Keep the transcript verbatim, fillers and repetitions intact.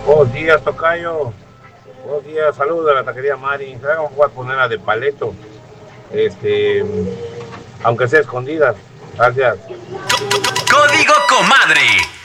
Buenos días, tocayo. Buenos días, saludos a la taquería Mari. Vamos a poner la de paleto. Este, aunque sea escondida. Gracias. Código Comadre.